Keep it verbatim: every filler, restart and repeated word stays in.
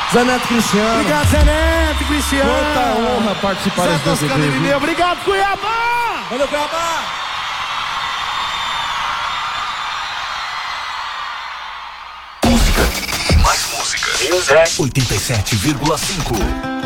Zé Neto Cristiano. Obrigado, Zé Neto Cristiano. Quanta honra participar Zé desse D Toscano V D. Irineu. Obrigado, Cuiabá. Valeu, Cuiabá. Música e mais música. oitenta e sete vírgula cinco.